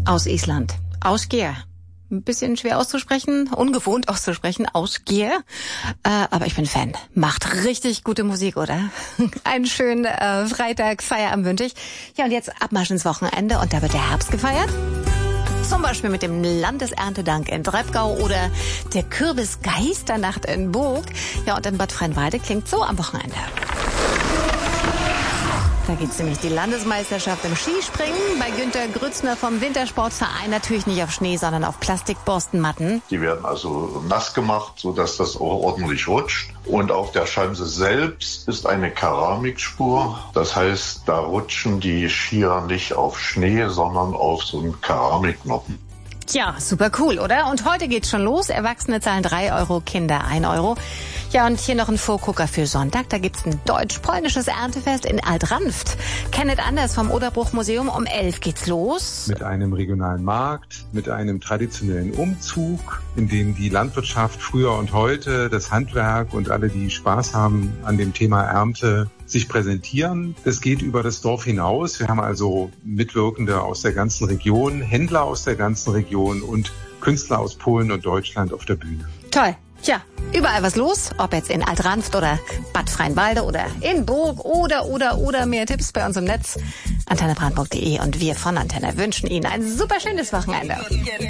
aus Island. Ásgeir. Ein bisschen schwer auszusprechen, ungewohnt auszusprechen, Ásgeir. Aber ich bin Fan. Macht richtig gute Musik, oder? Einen schönen Freitag, Feierabend wünsche ich. Ja, und jetzt Abmarsch ins Wochenende und da wird der Herbst gefeiert. Zum Beispiel mit dem Landeserntedank in Treibgau oder der Kürbisgeisternacht in Burg. Ja, und in Bad Freienwalde klingt so am Wochenende. Da gibt's nämlich die Landesmeisterschaft im Skispringen. Bei Günter Grützner vom Wintersportverein natürlich nicht auf Schnee, sondern auf Plastikborstenmatten. Die werden also nass gemacht, sodass das auch ordentlich rutscht. Und auf der Schanze selbst ist eine Keramikspur. Das heißt, da rutschen die Skier nicht auf Schnee, sondern auf so einen Keramiknoppen. Tja, super cool, oder? Und heute geht's schon los. Erwachsene zahlen 3 Euro, Kinder 1 Euro. Ja, und hier noch ein Vorgucker für Sonntag. Da gibt's ein deutsch-polnisches Erntefest in Alt-Ranft. Kenneth Anders vom Oderbruch-Museum. Um 11 geht's los. Mit einem regionalen Markt, mit einem traditionellen Umzug, in dem die Landwirtschaft früher und heute, das Handwerk und alle, die Spaß haben an dem Thema Ernte, sich präsentieren. Das geht über das Dorf hinaus. Wir haben also Mitwirkende aus der ganzen Region, Händler aus der ganzen Region und Künstler aus Polen und Deutschland auf der Bühne. Toll. Tja, überall was los, ob jetzt in Alt-Ranft oder Bad Freienwalde oder in Burg oder mehr Tipps bei uns im Netz. antennebrandenburg.de und wir von Antenne wünschen Ihnen ein super schönes Wochenende.